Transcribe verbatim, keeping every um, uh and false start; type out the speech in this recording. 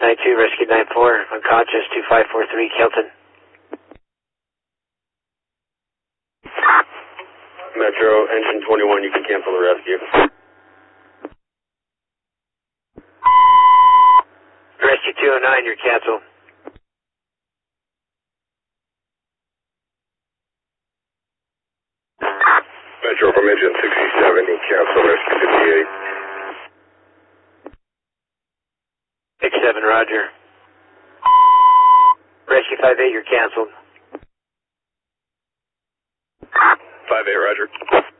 nine two, Rescue nine four, unconscious, two five four three, Kelton. Metro, engine twenty-one, you can cancel the rescue. Rescue two oh nine, you're canceled. Metro from engine sixty-seven, you cancel rescue fifty-eight. six seven, roger. Rescue five eight, you're canceled. five eight, roger.